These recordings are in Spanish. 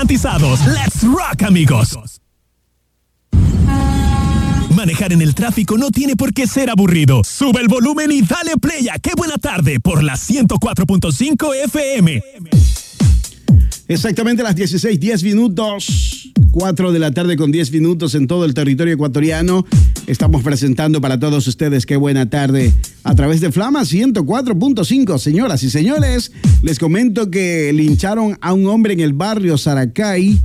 garantizados. ¡Let's rock, amigos! Manejar en el tráfico no tiene por qué ser aburrido. Sube el volumen y dale play a Qué Buena Tarde por la 104.5 FM. Exactamente las 16:10 minutos. 4 de la tarde con 10 minutos en todo el territorio ecuatoriano. Estamos presentando para todos ustedes Qué Buena Tarde a través de Flama 104.5. Señoras y señores, les comento que lincharon a un hombre en el barrio Saracay.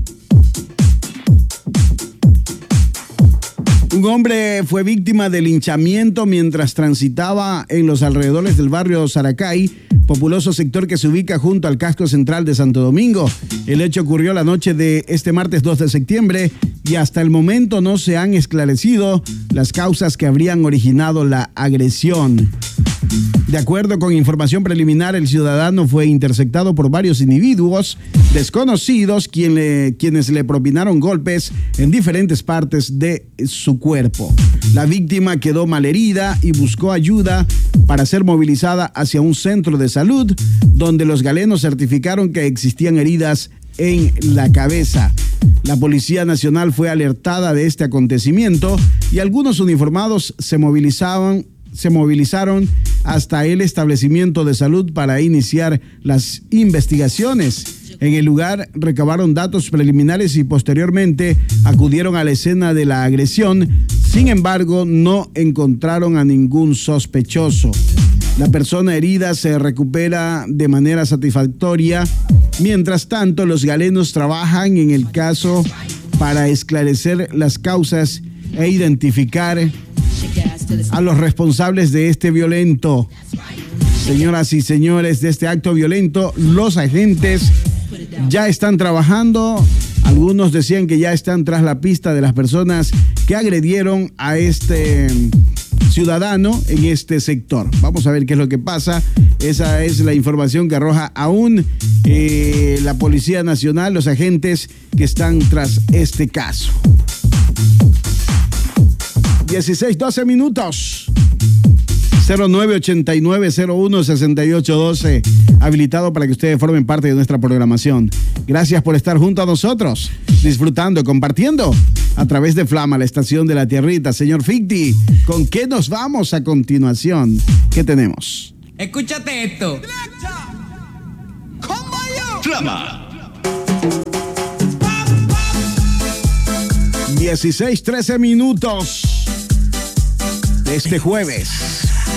Un hombre fue víctima de linchamiento mientras transitaba en los alrededores del barrio Saracay, populoso sector que se ubica junto al casco central de Santo Domingo. El hecho ocurrió la noche de este martes 2 de septiembre y hasta el momento no se han esclarecido las causas que habrían originado la agresión. De acuerdo con información preliminar, el ciudadano fue interceptado por varios individuos desconocidos quienes le propinaron golpes en diferentes partes de su cuerpo. La víctima quedó malherida y buscó ayuda para ser movilizada hacia un centro de salud, donde los galenos certificaron que existían heridas en la cabeza. La Policía Nacional fue alertada de este acontecimiento y algunos uniformados se movilizaron hasta el establecimiento de salud para iniciar las investigaciones. En el lugar recabaron datos preliminares y posteriormente acudieron a la escena de la agresión. Sin embargo, no encontraron a ningún sospechoso. La persona herida se recupera de manera satisfactoria. Mientras tanto, los galenos trabajan en el caso para esclarecer las causas e identificar a los responsables de este violento. Señoras y señores, de este acto violento, los agentes ya están trabajando. Algunos decían que ya están tras la pista de las personas que agredieron a este ciudadano en este sector. Vamos a ver qué es lo que pasa. Esa es la información que arroja aún la Policía Nacional, los agentes que están tras este caso. 16:12 minutos. 0989-016812, habilitado para que ustedes formen parte de nuestra programación. Gracias por estar junto a nosotros, disfrutando, compartiendo a través de Flama, la estación de la tierrita. Señor Ficti, ¿con qué nos vamos a continuación? ¿Qué tenemos? Escúchate esto. Flama. 16:13 minutos de este jueves.